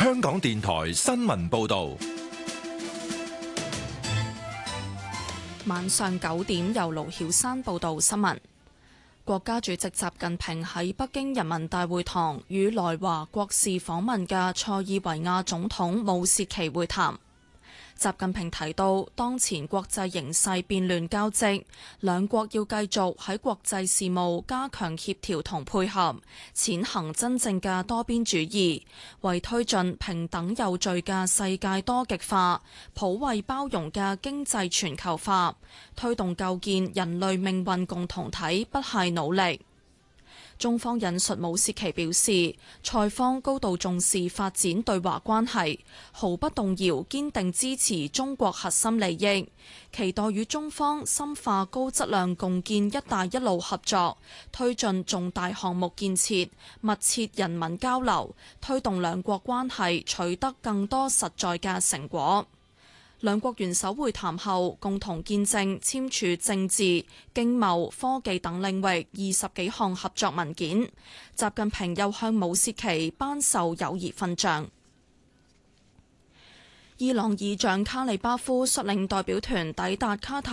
香港電台新聞報道。 晚上9點，由盧曉山報道新聞。國家主席習近平喺北京人民大會堂與來華國事訪問嘅塞爾維亞總統武契奇會談。習近平提到，當前國際形勢變亂交織，兩國要繼續喺國際事務加強協調同配合，踐行真正嘅多邊主義，為推進平等有序嘅世界多極化、普惠包容嘅經濟全球化，推動構建人類命運共同體不懈努力。中方引述武契奇表示，塞方高度重視發展對華關係，毫不動搖堅定支持中國核心利益，期待與中方深化高質量共建「一帶一路」合作，推進重大項目建設，密切人民交流，推動兩國關係取得更多實在嘅成果。兩國元首會談後，共同見證簽署政治、經貿、科技等領域20幾項合作文件。習近平又向武契奇頒授友誼勳章。伊朗議長卡利巴夫率領代表團抵達卡塔